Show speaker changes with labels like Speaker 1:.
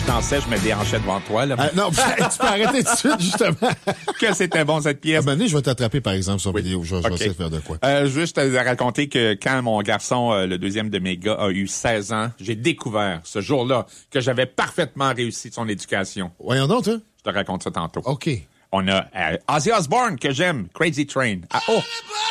Speaker 1: dansais, je me déhanchais devant toi. Là.
Speaker 2: Non, tu peux arrêter tout de suite, justement.
Speaker 1: Que c'était bon, cette pièce.
Speaker 2: À un moment donné, je vais t'attraper, par exemple, sur vidéo. Je vais essayer de faire de quoi.
Speaker 1: Juste te raconter que quand mon garçon, le deuxième de mes gars, a eu 16 ans, j'ai découvert ce jour-là que j'avais parfaitement réussi son éducation.
Speaker 2: Voyons donc, toi.
Speaker 1: Je te raconte ça tantôt.
Speaker 2: OK.
Speaker 1: On a Ozzy Osbourne, que j'aime, Crazy Train. Ah, oh!